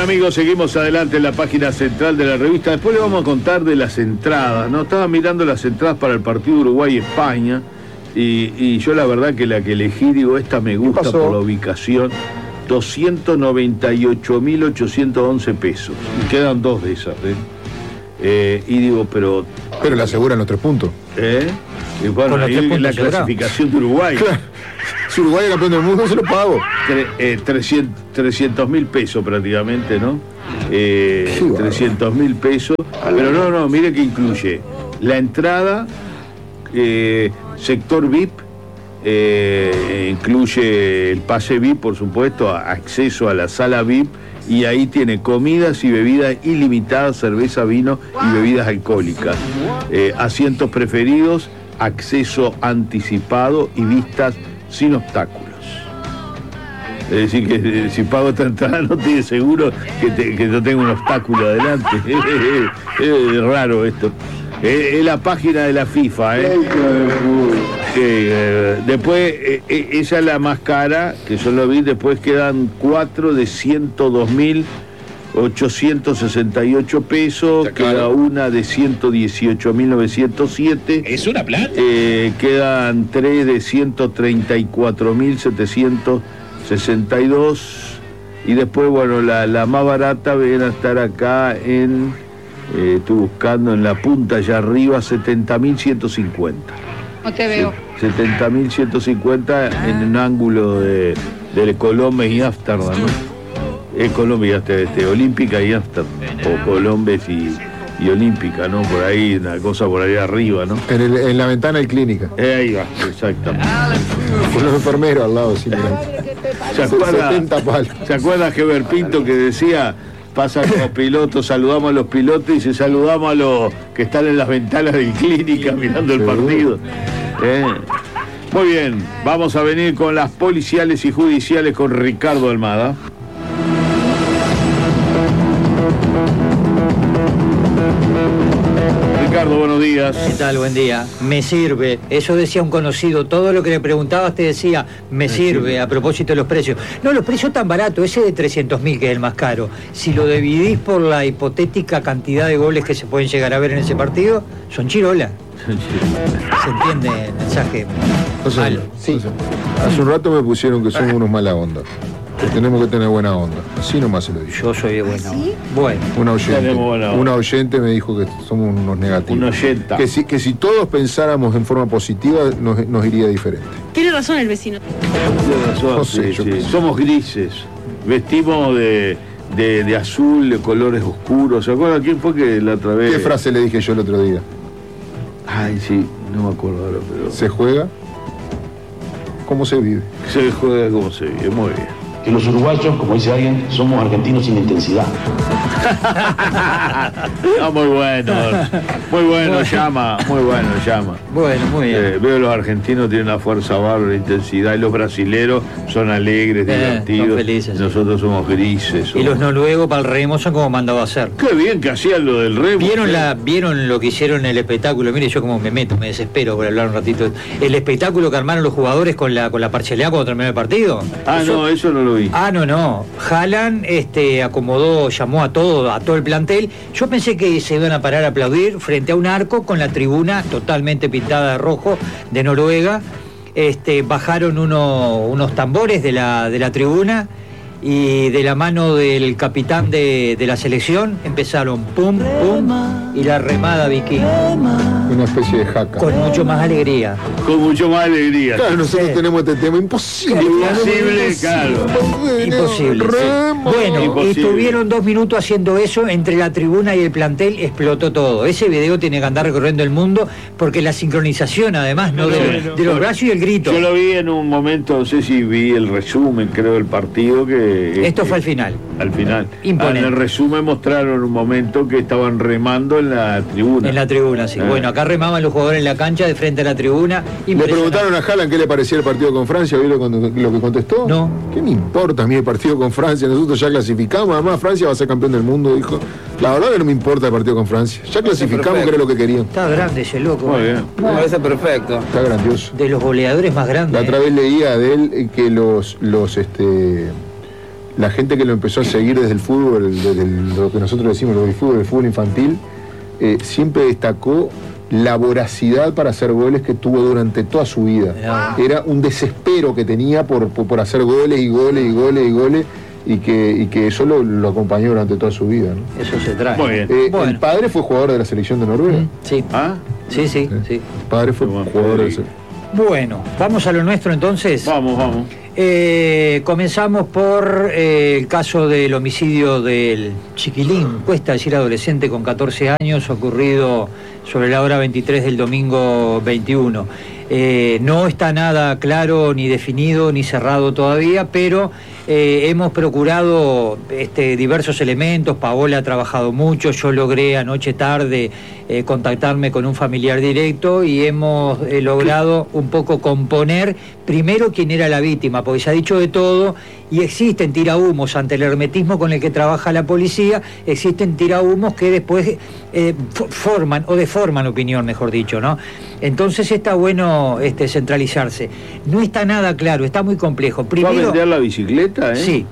Bueno, amigos, seguimos adelante en la página central de la revista. Después le vamos a contar de las entradas, ¿no? Estaba mirando las entradas para el partido Uruguay-España y yo la verdad que la que elegí, digo, esta me gusta por la ubicación. 298.811 pesos. Y quedan dos de esas, y digo, pero le aseguran los 3 puntos. Y bueno, ahí la clasificación de Uruguay. Claro. Si Uruguay es campeón del mundo, se lo pago. 300.000 pesos prácticamente, ¿no? 300.000 pesos. Pero no, mire que incluye la entrada, sector VIP, incluye el pase VIP, por supuesto, acceso a la sala VIP, y ahí tiene comidas y bebidas ilimitadas, cerveza, vino y bebidas alcohólicas, asientos preferidos, acceso anticipado y vistas sin obstáculos. Es decir, que si pago esta entrada no tiene seguro que no tenga un obstáculo adelante. Es raro esto. Es la página de la FIFA, después, esa es la más cara, que yo lo vi. Después quedan 4 de 102.868 pesos. Queda una de 118.907. Es una plata. Quedan 3 de 134.762. Y después, bueno, la más barata viene a estar acá en... estoy buscando en la punta allá arriba, 70.150. No te veo. 70.150 en un ángulo de Colombes y Ámsterdam, ¿no? Colombia y Olímpica y Ámsterdam, o Colombes y Olímpica, ¿no? Por ahí, una cosa por ahí arriba, ¿no? En la ventana hay clínica. Ahí va, exactamente. Con los enfermeros al lado, ¿Se acuerda Heber Pinto que decía... Pasan los pilotos, saludamos a los pilotos y se saludamos a los que están en las ventanas de clínica mirando el partido? Muy bien, vamos a venir con las policiales y judiciales con Ricardo Almada. Ricardo, buenos días. ¿Qué tal? Buen día. Me sirve. Eso decía un conocido. Todo lo que le preguntabas te decía, me sirve, a propósito de los precios. No, los precios tan baratos, ese de 300.000 que es el más caro. Si lo dividís por la hipotética cantidad de goles que se pueden llegar a ver en ese partido, son chirolas. ¿Se entiende el mensaje? Sí. Hace un rato me pusieron que somos unos mala onda. Que tenemos que tener buena onda. Así nomás se lo digo. Yo soy de buena onda. Bueno. Una oyente me dijo que somos unos negativos. Una oyenta. Que si todos pensáramos en forma positiva, nos iría diferente. Tiene razón el vecino. Tiene razón, no sé, sí. Somos grises. Vestimos de azul, de colores oscuros. ¿Se acuerdan quién fue que la otra vez? ¿Qué frase le dije yo el otro día? Ay, sí, no me acuerdo ahora, pero... ¿Se juega? ¿Cómo se vive? Se juega como se vive, muy bien. Que los uruguayos, como dice alguien, somos argentinos sin intensidad. No, muy bueno, llama. Bueno, muy bien. Veo los argentinos tienen una fuerza bárbara, intensidad, y los brasileros son alegres, divertidos. Son felices, nosotros somos grises. Y los noruegos para el remo son como mandaba a hacer. Qué bien que hacían lo del remo. ¿Vieron lo que hicieron en el espectáculo? Mire, yo como me desespero por hablar un ratito. El espectáculo que armaron los jugadores con la parcialidad cuando terminó el partido. Eso no lo vi. No. Haaland acomodó, llamó a todo el plantel. Yo pensé que se iban a parar a aplaudir frente a un arco con la tribuna totalmente pintada de rojo de Noruega. Bajaron unos tambores de la tribuna y de la mano del capitán de la selección empezaron pum, pum y la remada vikinga. Una especie de jaca. Con mucho más alegría. Claro, nosotros tenemos este tema imposible, claro. Imposible. Bueno, imposible. Y estuvieron 2 minutos haciendo eso entre la tribuna y el plantel, explotó todo. Ese video tiene que andar recorriendo el mundo porque la sincronización, además, de los brazos y el grito. Yo lo vi en un momento, no sé si vi el resumen, creo, del partido que... Esto fue al final. Al final. Imponente. En el resumen mostraron un momento que estaban remando en la tribuna. En la tribuna, sí. Bueno, acá remaban los jugadores en la cancha de frente a la tribuna. Le preguntaron a Haaland qué le parecía el partido con Francia. ¿Vio lo que contestó? No. ¿Qué me importa a mí el partido con Francia? Nosotros ya clasificamos. Además, Francia va a ser campeón del mundo, dijo. La verdad que no me importa el partido con Francia. Ya clasificamos, que era lo que querían. Está grande ese loco. Muy bien. Me parece perfecto. Está grandioso. De los goleadores más grandes. La otra vez leía de él que la gente que lo empezó a seguir desde el fútbol, desde lo que nosotros decimos el fútbol infantil, siempre destacó la voracidad para hacer goles que tuvo durante toda su vida. Era un desespero que tenía por hacer goles y goles y goles y goles, y que eso lo acompañó durante toda su vida, ¿no? Eso se trae. Muy bien. Bueno. El padre fue jugador de la selección de Noruega. Sí. ¿Ah? Sí. El padre fue Bueno, jugador de la Federico. selección. Bueno, vamos a lo nuestro entonces. Vamos. Comenzamos por el caso del homicidio del chiquilín, cuesta decir adolescente con 14 años, ocurrido sobre la hora 23 del domingo 21. No está nada claro, ni definido, ni cerrado todavía, pero hemos procurado diversos elementos. Paola ha trabajado mucho, yo logré anoche tarde contactarme con un familiar directo y hemos logrado un poco componer primero quién era la víctima, porque se ha dicho de todo y existen tirahumos ante el hermetismo con el que trabaja la policía, existen tirahumos que después forman o deforman opinión, mejor dicho, ¿no? Entonces está bueno centralizarse. No está nada claro, está muy complejo. Primero, ¿va a vender la bicicleta, Sí,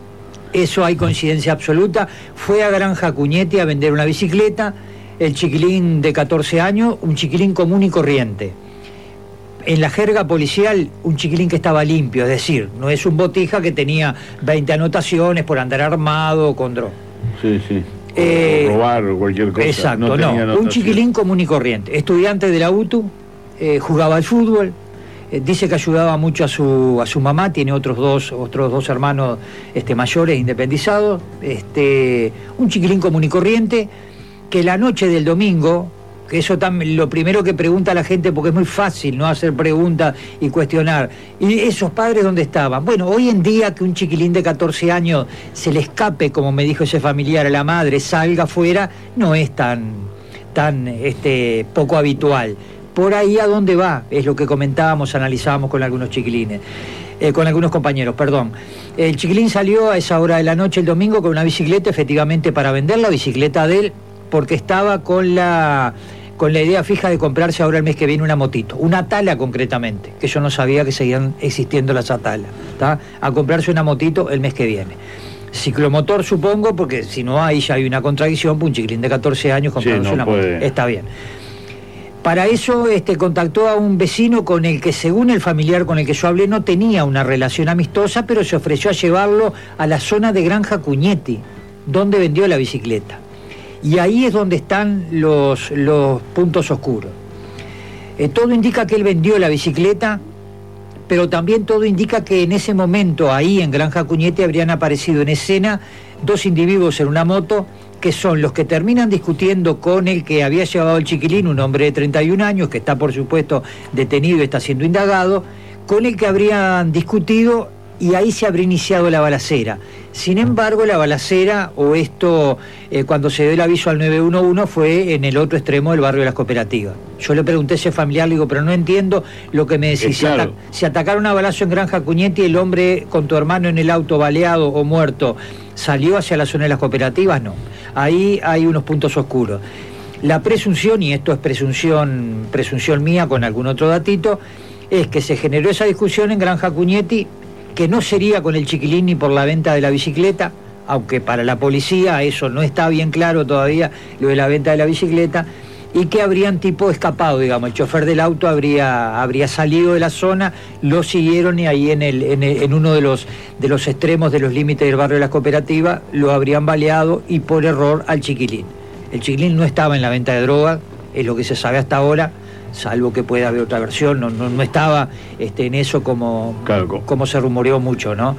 eso hay coincidencia absoluta. Fue a Granja Cuñetti a vender una bicicleta, el chiquilín de 14 años, un chiquilín común y corriente. En la jerga policial, un chiquilín que estaba limpio, es decir, no es un botija que tenía 20 anotaciones por andar armado con droga. Sí. O robar o cualquier cosa. Exacto, tenía un anotación. chiquilín común y corriente, estudiante de la UTU, jugaba al fútbol, dice que ayudaba mucho a su mamá, tiene otros dos hermanos mayores independizados, un chiquilín común y corriente que la noche del domingo, que eso también lo primero que pregunta la gente, porque es muy fácil no hacer preguntas y cuestionar, ¿y esos padres dónde estaban? Bueno, hoy en día que un chiquilín de 14 años se le escape, como me dijo ese familiar, a la madre, salga afuera, no es tan poco habitual. Por ahí a dónde va, es lo que comentábamos, analizábamos con algunos chiquilines, con algunos compañeros, perdón. El chiquilín salió a esa hora de la noche el domingo con una bicicleta, efectivamente para vender la bicicleta de él, porque estaba con la idea fija de comprarse ahora el mes que viene una motito, una Atala concretamente, que yo no sabía que seguían existiendo las Atalas, ¿tá? A comprarse una motito el mes que viene. Ciclomotor supongo, porque si no ahí ya hay una contradicción, pues un chiquilín de 14 años comprándose una moto, está bien. Para eso contactó a un vecino con el que, según el familiar con el que yo hablé, no tenía una relación amistosa, pero se ofreció a llevarlo a la zona de Granja Cuñetti, donde vendió la bicicleta. Y ahí es donde están los puntos oscuros. Todo indica que él vendió la bicicleta, pero también todo indica que en ese momento, ahí en Granja Cuñetti, habrían aparecido en escena dos individuos en una moto, que son los que terminan discutiendo con el que había llevado el chiquilín, un hombre de 31 años, que está por supuesto detenido y está siendo indagado, con el que habrían discutido y ahí se habría iniciado la balacera. Sin embargo, la balacera, cuando se dio el aviso al 911, fue en el otro extremo del barrio de las Cooperativas. Yo le pregunté a ese familiar, le digo, pero no entiendo lo que me decís. Claro. Si atacaron a balazo en Granja Cuñetti, el hombre con tu hermano en el auto baleado o muerto, ¿salió hacia la zona de las Cooperativas? No. Ahí hay unos puntos oscuros. La presunción, y esto es presunción mía con algún otro datito, es que se generó esa discusión en Granja Cuñetti, que no sería con el chiquilín ni por la venta de la bicicleta, aunque para la policía eso no está bien claro todavía, lo de la venta de la bicicleta, y que habrían escapado, digamos, el chofer del auto habría salido de la zona, lo siguieron y ahí en uno de los extremos de los límites del barrio de las Cooperativas lo habrían baleado y por error al chiquilín. El chiquilín no estaba en la venta de drogas, es lo que se sabe hasta ahora, salvo que pueda haber otra versión, no estaba en eso como se rumoreó mucho, ¿no?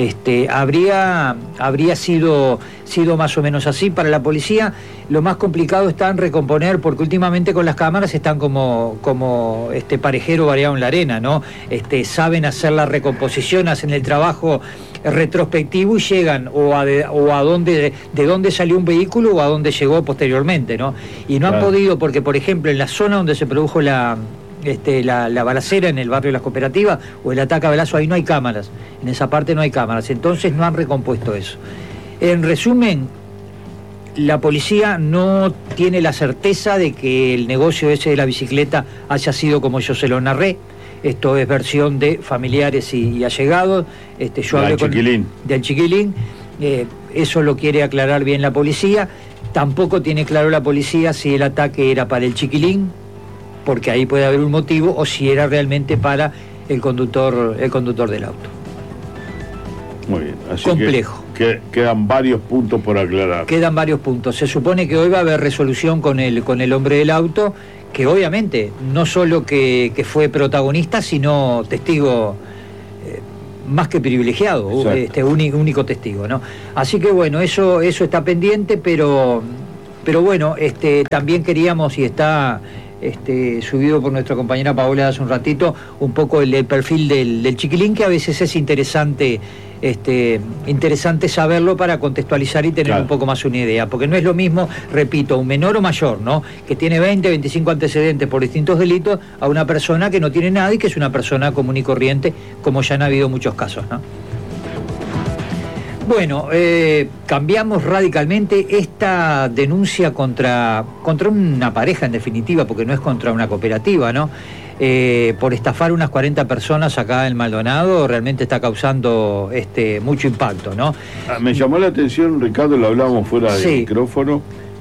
Habría sido más o menos así. Para la policía lo más complicado está en recomponer, porque últimamente con las cámaras están como parejero variado en la arena, ¿no? Saben hacer la recomposición, hacen el trabajo retrospectivo y llegan de dónde salió un vehículo o a dónde llegó posteriormente, ¿no? Y no han podido, porque por ejemplo en la zona donde se produjo la balacera, en el barrio de las Cooperativas, o el ataque a balazo, ahí no hay cámaras, en esa parte no hay cámaras, entonces no han recompuesto eso. En resumen, la policía no tiene la certeza de que el negocio ese de la bicicleta haya sido como yo se lo narré. Esto es versión de familiares y allegados. Yo hablé del Chiquilín. Eso lo quiere aclarar bien la policía. Tampoco tiene claro la policía si el ataque era para el Chiquilín, porque ahí puede haber un motivo, o si era realmente para el conductor del auto. Muy bien, así complejo. Que quedan varios puntos por aclarar. Quedan varios puntos. Se supone que hoy va a haber resolución con el hombre del auto, que obviamente no solo que fue protagonista, sino testigo más que privilegiado, único testigo, ¿no? Así que bueno, eso está pendiente, pero bueno, también queríamos, y está subido por nuestra compañera Paola hace un ratito, un poco el perfil del Chiquilín, que a veces es interesante saberlo para contextualizar y tener un poco más una idea, porque no es lo mismo, repito, un menor o mayor, ¿no?, que tiene 20, 25 antecedentes por distintos delitos, a una persona que no tiene nada y que es una persona común y corriente, como ya han habido muchos casos, ¿no? Bueno, cambiamos radicalmente esta denuncia contra una pareja, en definitiva, porque no es contra una cooperativa, ¿no? Por estafar unas 40 personas acá en Maldonado, realmente está causando mucho impacto, ¿no? Me llamó la atención, Ricardo, lo hablábamos fuera del micrófono,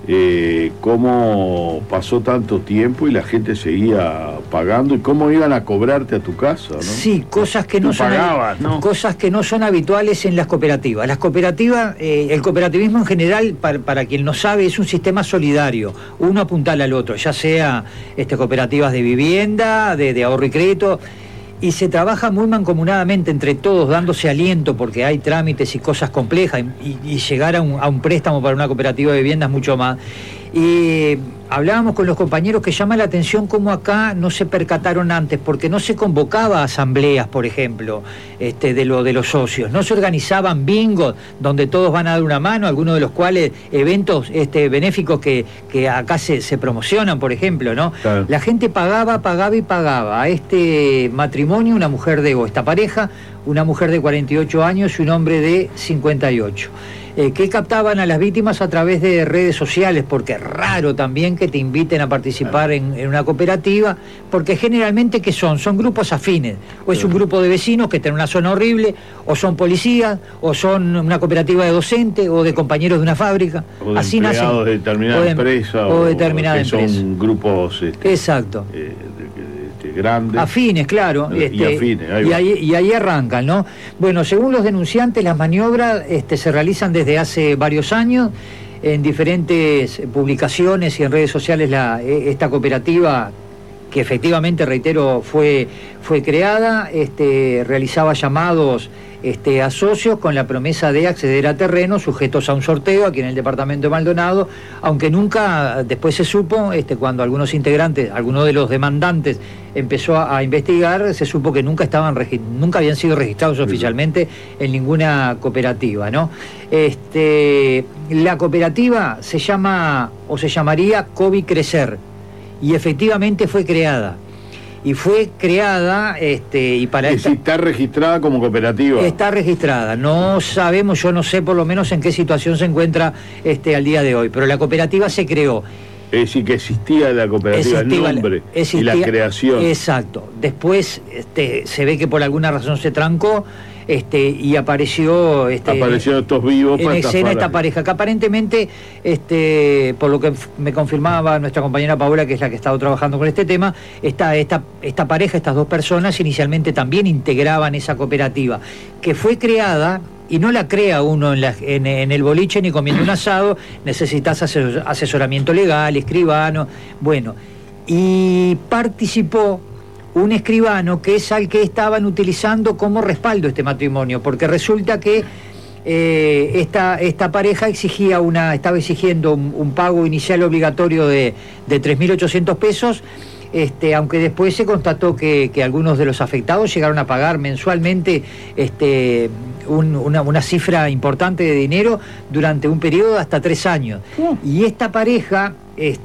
cómo pasó tanto tiempo y la gente seguía pagando, y cómo iban a cobrarte a tu casa, ¿no? Sí, cosas que cosas que no son habituales en las cooperativas. Las cooperativas, el cooperativismo en general, para quien no sabe, es un sistema solidario, uno apuntala al otro, ya sea cooperativas de vivienda, de ahorro y crédito, y se trabaja muy mancomunadamente entre todos, dándose aliento, porque hay trámites y cosas complejas, y llegar a un préstamo para una cooperativa de viviendas mucho más. Y hablábamos con los compañeros que llama la atención cómo acá no se percataron antes, porque no se convocaba a asambleas, por ejemplo, de los socios, no se organizaban bingos donde todos van a dar una mano, algunos de los cuales eventos benéficos que acá se promocionan, por ejemplo, ¿no? Claro. La gente pagaba a este matrimonio, esta pareja, una mujer de 48 años y un hombre de 58. Que captaban a las víctimas a través de redes sociales, porque es raro también que te inviten a participar en una cooperativa, porque generalmente ¿qué son? Son grupos afines, o es un grupo de vecinos que están en una zona horrible, o son policías, o son una cooperativa de docentes, o de compañeros de una fábrica. O de así empleados de determinada empresa, o determinada empresa. Son grupos exacto. Grandes. Afines, claro. Y ahí arrancan, ¿no? Bueno, según los denunciantes, las maniobras se realizan desde hace varios años, en diferentes publicaciones y en redes sociales. Esta cooperativa, que efectivamente, reitero, fue creada, realizaba llamados a socios con la promesa de acceder a terrenos sujetos a un sorteo aquí en el departamento de Maldonado, aunque nunca después se supo, cuando algunos de los demandantes empezó a investigar, se supo que nunca habían sido registrados oficialmente en ninguna cooperativa, ¿no? La cooperativa se llamaría Covi Crecer, y efectivamente fue creada. Y fue creada, y para está registrada como cooperativa. Está registrada. No sabemos, yo no sé por lo menos en qué situación se encuentra al día de hoy, pero la cooperativa se creó. Es decir, que existía la cooperativa, el nombre y la creación. Exacto. Después se ve que por alguna razón se trancó, y aparecieron estos vivos en escena esta pareja, que aparentemente, por lo que me confirmaba nuestra compañera Paola, que es la que ha estado trabajando con este tema, esta pareja, estas dos personas, inicialmente también integraban esa cooperativa, que fue creada. Y no la crea uno en el boliche ni comiendo un asado, necesitas asesoramiento legal, escribano, bueno, y participó un escribano que es al que estaban utilizando como respaldo este matrimonio, porque resulta que esta pareja estaba exigiendo un pago inicial obligatorio de 3.800 pesos, aunque después se constató que algunos de los afectados llegaron a pagar mensualmente una cifra importante de dinero durante un periodo de hasta 3 años. Y esta pareja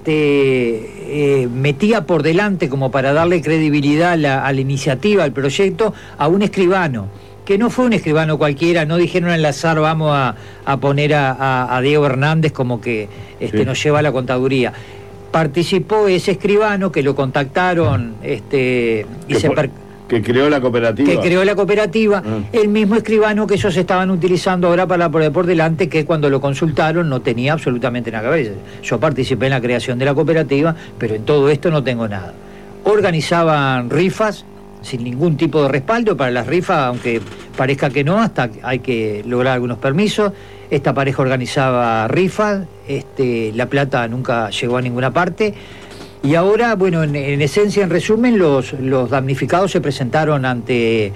metía por delante, como para darle credibilidad a la iniciativa, al proyecto, a un escribano, que no fue un escribano cualquiera. No dijeron al azar vamos a poner a Diego Hernández como que nos lleva a la contaduría. Participó ese escribano, que lo contactaron Que creó la cooperativa. El mismo escribano que ellos estaban utilizando ahora para la prueba por delante, que cuando lo consultaron no tenía absolutamente nada que ver. Yo participé en la creación de la cooperativa, pero en todo esto no tengo nada. Organizaban rifas sin ningún tipo de respaldo para las rifas, aunque parezca que no, hasta hay que lograr algunos permisos. Esta pareja organizaba rifas, la plata nunca llegó a ninguna parte. Y ahora, bueno, en esencia, en resumen, los damnificados se presentaron ante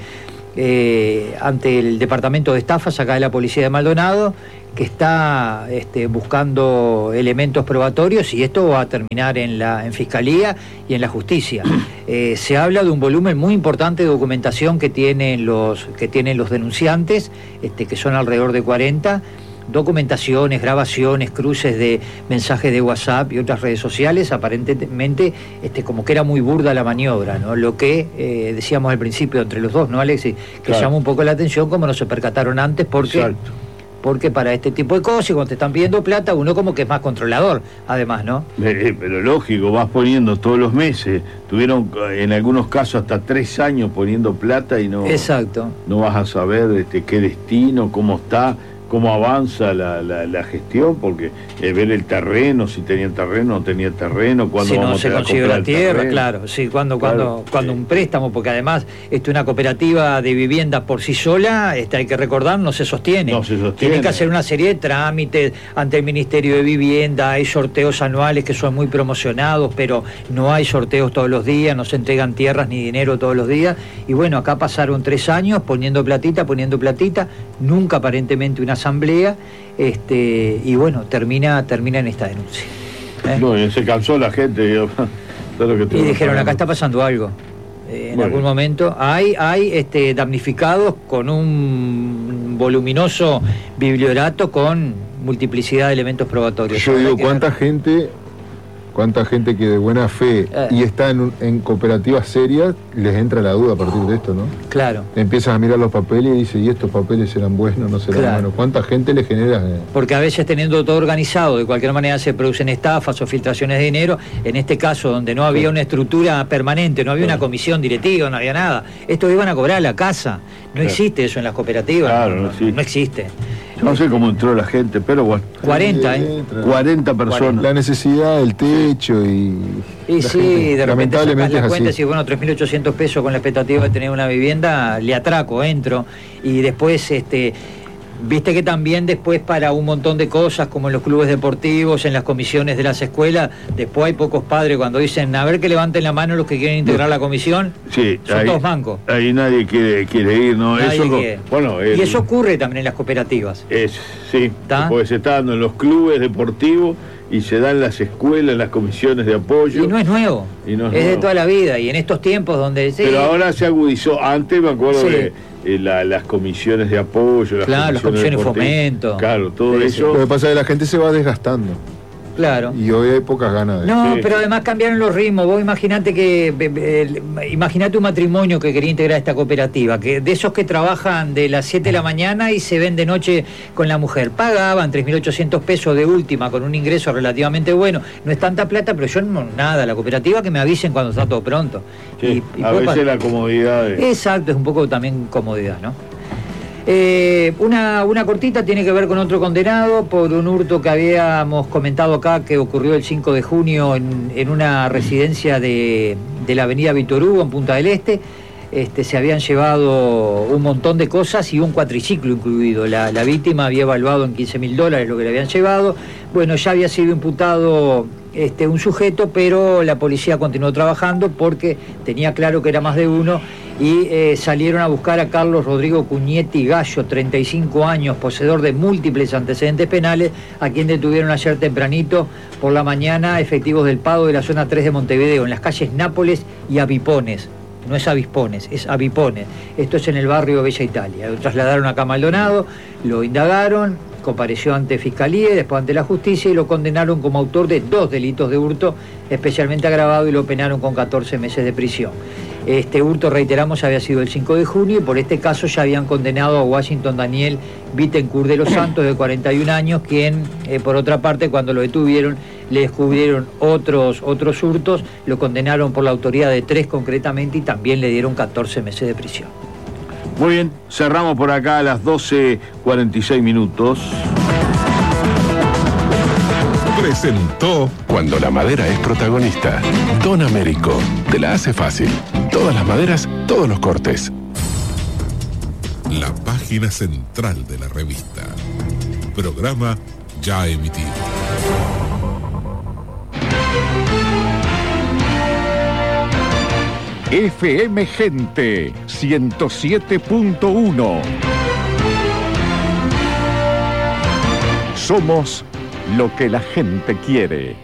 el Departamento de Estafas acá de la Policía de Maldonado, que está buscando elementos probatorios, y esto va a terminar en Fiscalía y en la Justicia. Se habla de un volumen muy importante de documentación que tienen los denunciantes, que son alrededor de 40, documentaciones, grabaciones, cruces de mensajes de WhatsApp y otras redes sociales. Aparentemente como que era muy burda la maniobra, ¿no? Lo que decíamos al principio entre los dos, ¿no, Alexis? Que llamó un poco la atención, como no se percataron antes, porque para este tipo de cosas, y cuando te están pidiendo plata, uno como que es más controlador, además, ¿no? Pero lógico, vas poniendo todos los meses. Tuvieron en algunos casos hasta 3 años poniendo plata y no... Exacto. No vas a saber qué destino, cómo está, cómo avanza la gestión, porque ver el terreno, si tenía terreno, no tenía terreno, cuándo vamos se a consiguió comprar la tierra, terreno. claro, sí, cuando sí. Un préstamo, porque además una cooperativa de viviendas por sí sola, hay que recordar, no se sostiene. Tienen que hacer una serie de trámites ante el Ministerio de Vivienda, hay sorteos anuales que son muy promocionados, pero no hay sorteos todos los días, no se entregan tierras ni dinero todos los días, y bueno, acá pasaron 3 años poniendo platita, nunca aparentemente una asamblea, y bueno, termina en esta denuncia. No, y se cansó la gente. Y dijeron, acá está pasando algo. En algún momento hay damnificados con un voluminoso bibliorato con multiplicidad de elementos probatorios. Yo digo, cuánta gente que de buena fe y está en cooperativas serias, les entra la duda a partir de esto, ¿no? Claro. Empiezas a mirar los papeles y dices, ¿y estos papeles serán buenos, no serán buenos? ¿Cuánta gente le genera? Porque a veces, teniendo todo organizado, de cualquier manera se producen estafas o filtraciones de dinero. En este caso, donde no había una estructura permanente, no había una comisión directiva, no había nada, estos iban a cobrar a la casa. No existe eso en las cooperativas. Claro, no existe. No sé cómo entró la gente, pero bueno. 40 personas. La necesidad, el techo y sí, de repente sacás la cuenta y así. decís, bueno, 3.800 pesos con la expectativa de tener una vivienda, le atraco, entro. Y después, viste que también después para un montón de cosas, como en los clubes deportivos, en las comisiones de las escuelas, después hay pocos padres cuando dicen, a ver que levanten la mano los que quieren integrar la comisión, son todos mancos. Ahí nadie quiere ir, ¿no? Y eso ocurre también en las cooperativas. Porque se está dando en los clubes deportivos y se da en las escuelas, en las comisiones de apoyo. Y no es nuevo, es de toda la vida, y en estos tiempos donde... Pero ahora se agudizó, antes me acuerdo de... las comisiones de apoyo, las comisiones de fomento. Claro, todo eso. Lo que pasa es que la gente se va desgastando. Claro. Y hoy hay pocas ganas de... No, pero además cambiaron los ritmos. Vos imaginate un matrimonio que quería integrar esta cooperativa, que de esos que trabajan de las 7 de la mañana y se ven de noche con la mujer. Pagaban 3.800 pesos de última, con un ingreso relativamente bueno. No es tanta plata, pero yo nada. La cooperativa, que me avisen cuando está todo pronto. Sí, a veces la comodidad. Exacto, es un poco también comodidad, ¿no? Una cortita tiene que ver con otro condenado por un hurto que habíamos comentado acá, que ocurrió el 5 de junio en una residencia de la avenida Víctor Hugo, en Punta del Este. Se habían llevado un montón de cosas y un cuatriciclo incluido. La víctima había evaluado en $15.000 lo que le habían llevado. Bueno, ya había sido imputado un sujeto, pero la policía continuó trabajando porque tenía claro que era más de uno, y salieron a buscar a Carlos Rodrigo Cuñetti Gallo, 35 años, poseedor de múltiples antecedentes penales, a quien detuvieron ayer tempranito por la mañana efectivos del PADO de la zona 3 de Montevideo, en las calles Nápoles y Avipones. No es Avispones, es Avipones. Esto es en el barrio Bella Italia. Lo trasladaron acá a Maldonado, lo indagaron, compareció ante Fiscalía y después ante la Justicia, y lo condenaron como autor de 2 delitos de hurto especialmente agravado, y lo penaron con 14 meses de prisión. Este hurto, reiteramos, había sido el 5 de junio y por este caso ya habían condenado a Washington Daniel Bittencourt de los Santos, de 41 años, quien, por otra parte, cuando lo detuvieron, le descubrieron otros hurtos, lo condenaron por la autoría de 3 concretamente y también le dieron 14 meses de prisión. Muy bien, cerramos por acá a las 12:46 minutos. Presentó Cuando la madera es protagonista. Don Américo, te la hace fácil. Todas las maderas, todos los cortes. La página central de la revista. Programa ya emitido. FM Gente 107.1. Somos lo que la gente quiere.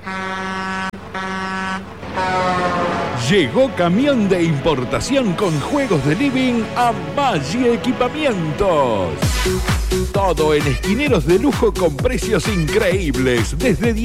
Llegó camión de importación con juegos de living a Maggi Equipamientos. Todo en esquineros de lujo con precios increíbles, desde